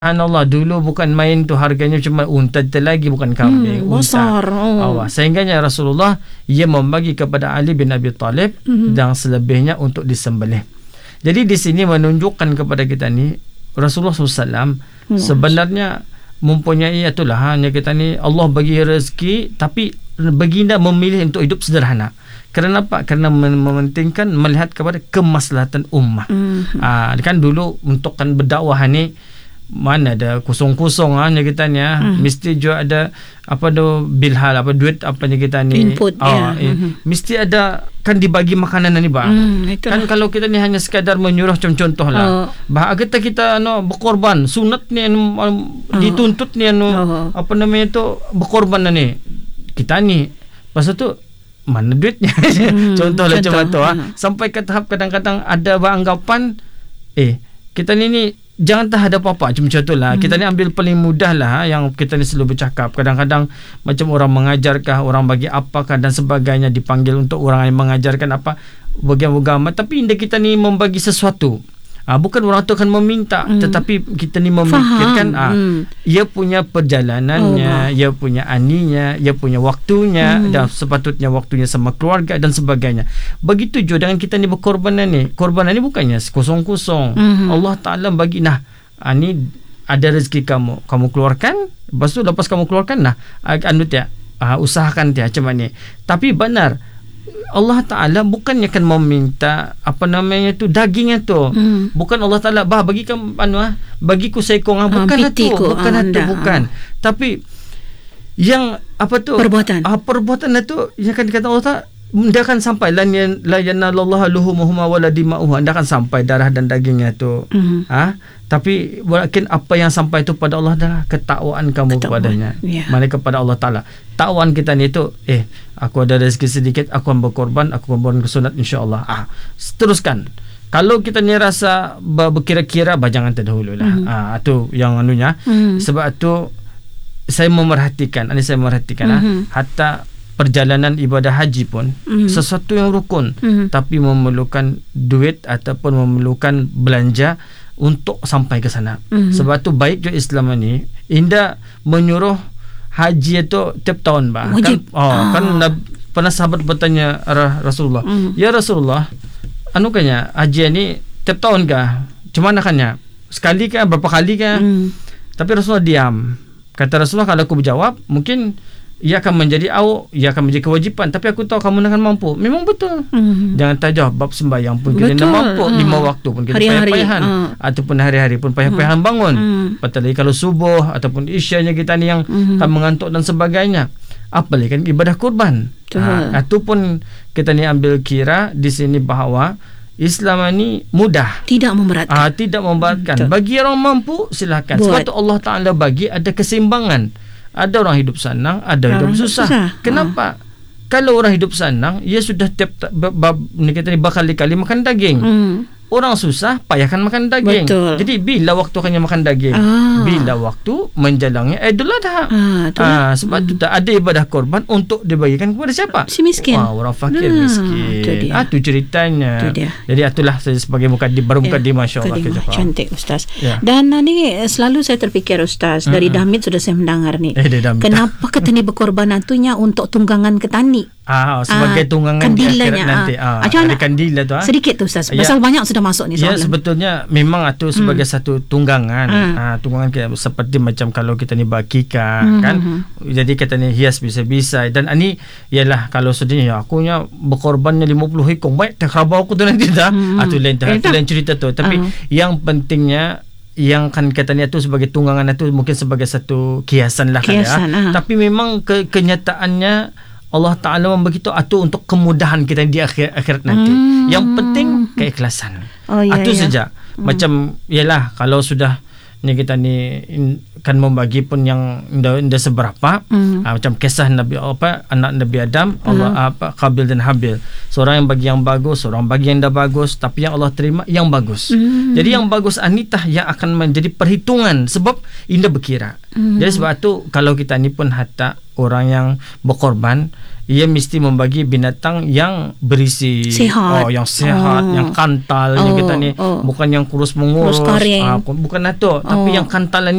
Subhanallah, dulu bukan main tu, harganya cuma unta lagi, bukan kambing, besar. Sehingganya Rasulullah ia membagi kepada Ali bin Abi Talib dan selebihnya untuk disembelih. Jadi di sini menunjukkan kepada kita ni Rasulullah SAW sebenarnya mempunyai itulah, hanya kita ni Allah bagi rezeki, tapi baginda memilih untuk hidup sederhana. Kerana apa? Kerana mementingkan melihat kepada kemaslahatan ummah. Kan dulu untuk kan berdakwah ni mana ada kosong-kosong hanya kita ni mesti juga ada apa tu bilhal, apa duit apa ni kita ni input mesti ada kan dibagi makanan ni bang. Kan kalau kita ni hanya sekadar menyuruh contoh lah kita berkorban sunat ni dituntut ni apa namanya tu berkorban ni kita ni pasal tu mana duitnya contohlah macam tu sampai ke tahap kadang-kadang ada beranggapan kita ni jangan tak ada apa-apa macam tu lah. Kita ni ambil paling mudah lah yang kita ni selalu bercakap. Kadang-kadang macam orang mengajarkah, orang bagi apakah dan sebagainya, dipanggil untuk orang yang mengajarkan apa bagian agama, tapi indah kita ni membagi sesuatu. Bukan orang tu akan meminta, tetapi kita ni memikirkan ia punya perjalanannya, ia punya aninya, ia punya waktunya, dan sepatutnya waktunya sama keluarga dan sebagainya. Begitu juga dengan kita ni berkorbanan ni. Korbanan ni bukannya kosong-kosong. Allah Ta'ala bagi, ni ada rezeki kamu keluarkan, lepas kamu keluarkan usahakan macam mana. Tapi benar Allah Ta'ala bukannya akan meminta apa namanya tu dagingnya tu. Bukan Allah Ta'ala bagikan bagiku seekor bukan itu, bukan. Tapi yang apa tu perbuatan itu yang akan dikatakan Allah Ta'ala, dia akan sampai la yanallahu luhumuhuma wala dima'uha, dia akan sampai darah dan dagingnya tu. Tapi walakin apa yang sampai itu pada Allah adalah ketakwaan kamu kepadanya. Mana kepada Allah Ta'ala. Takwaan kita ni tu aku ada rezeki sedikit, aku akan berkorban, aku akan berkorban sunat insya-Allah. Teruskan. Kalau kita ni rasa berkira-kira, jangan terdahulu lah. Itu yang anunya. Sebab tu saya memerhatikan hatta perjalanan ibadah haji pun sesuatu yang rukun, tapi memerlukan duit ataupun memerlukan belanja untuk sampai ke sana. Sebab tu baik juga Islam ni indah menyuruh haji itu tiap tahun wajib. Kan pernah sahabat bertanya Rasulullah, ya Rasulullah, kanya haji ni tiap tahun kah? Cuma nakanya sekali kah, berapa kali kah? Tapi Rasulullah diam. Kata Rasulullah, kalau aku berjawab mungkin ia akan menjadi kewajipan, tapi aku tahu kamu akan mampu. Memang betul. Jangan tajah bab sembahyang pun kita nak mampu, 5 waktu pun kita payah-payahan, ataupun hari-hari pun payah-payahan bangun. Apalagi kalau subuh ataupun isyanya kita ni yang akan mengantuk dan sebagainya. Apalagi kan ibadah kurban. Itu pun kita ni ambil kira di sini bahawa Islam ni mudah, tidak memberatkan. Bagi orang mampu silakan. Sebab tu Allah Ta'ala bagi ada keseimbangan. Ada orang hidup senang, ada hidup susah. Kenapa? Kalau orang hidup senang, ia sudah berkali-kali makan daging. Orang susah payahkan makan daging. Betul. Jadi bila waktu hanya makan daging, bila waktu menjalangnya Idul Adha. Sebab itu tak ada ibadah korban untuk dibagikan kepada siapa? Si miskin. Orang fakir miskin. Itu ceritanya. Jadi itulah sebagai mukadimah insya-Allah. Cantik Ustaz. Dan ni selalu saya terfikir Ustaz, dari Damit sudah saya mendengar ni. Kenapa ketani berkorban atunya untuk tunggangan ketani? Sebagai tunggangan kandilanya nanti. Ada kandil tu. Sedikit tu Ustaz. Pasal banyak sudah masuk ni soalan. Sebetulnya memang itu sebagai satu tunggangan. Tunggangan seperti macam kalau kita ni bakika kan. Jadi kita ni hias bisa-bisa, dan ini ialah kalau sedihnya akunya berkorbannya 50 ekor. Baik terkhabar aku tu nanti dah. Itu lain cerita tu. Tapi yang pentingnya yang kan katanya tu sebagai tunggangan itu mungkin sebagai satu kiasan lah. Tapi memang kenyataannya Allah Ta'ala membagi itu untuk kemudahan kita di akhirat nanti. Yang penting keikhlasan. Itu saja. Macam ialah kalau sudah ni kita ni kan membagi pun yang indah seberapa. Macam kisah anak Nabi Adam, Qabil dan Habil. Seorang yang bagi yang bagus, seorang bagi yang dah bagus, tapi yang Allah terima yang bagus. Jadi yang bagus anitah yang akan menjadi perhitungan, sebab indah berkira. Jadi sebab tu kalau kita ni pun hatta orang yang berkorban, ia mesti membagi binatang yang berisi sehat. Yang sehat, yang kantal. Yang kita ni bukan yang kurus mengurus, bukan itu, tapi yang kantalan